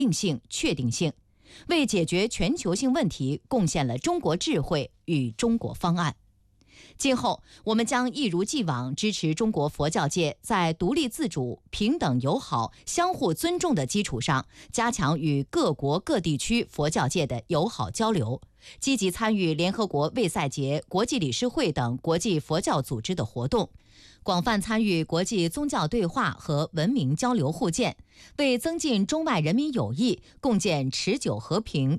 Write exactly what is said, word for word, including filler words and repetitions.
定性、确定性，为解决全球性问题贡献了中国智慧与中国方案。今后，我们将一如既往支持中国佛教界在独立自主、平等友好、相互尊重的基础上，加强与各国各地区佛教界的友好交流，积极参与联合国卫赛节、国际理事会等国际佛教组织的活动，广泛参与国际宗教对话和文明交流互鉴，为增进中外人民友谊、共建持久和平、